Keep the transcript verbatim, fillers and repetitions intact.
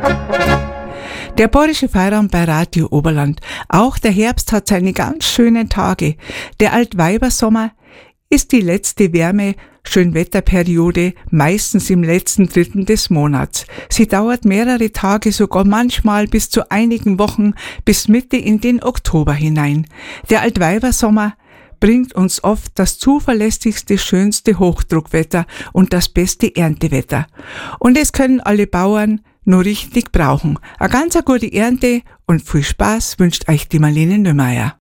Der Bayerische Feierabend bei Radio Oberland. Auch der Herbst hat seine ganz schönen Tage. Der Altweibersommer ist die letzte Wärme Schönwetterperiode, meistens im letzten Dritten des Monats. Sie dauert mehrere Tage, sogar manchmal bis zu einigen Wochen, bis Mitte in den Oktober hinein. Der Altweibersommer bringt uns oft das zuverlässigste, schönste Hochdruckwetter und das beste Erntewetter. Und es können alle Bauern nur richtig brauchen. Eine ganz gute Ernte und viel Spaß wünscht euch die Marlene Nömeier.